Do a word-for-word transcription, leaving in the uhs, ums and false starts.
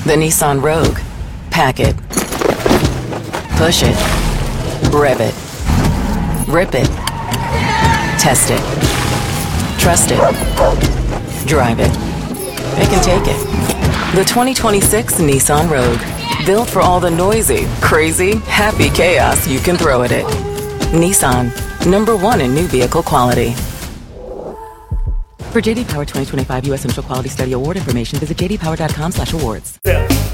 The Nissan Rogue. Pack it. Push it. Rev it. Rip it. Test it. Trust it. Drive it. It can take it. The twenty twenty-six Nissan Rogue. Built for all the noisy, crazy, happy chaos you can throw at it. Nissan. Number one in new vehicle quality. For J D Power twenty twenty-five U S Initial Quality Study Award information, visit j d power dot com slash awards. Yeah.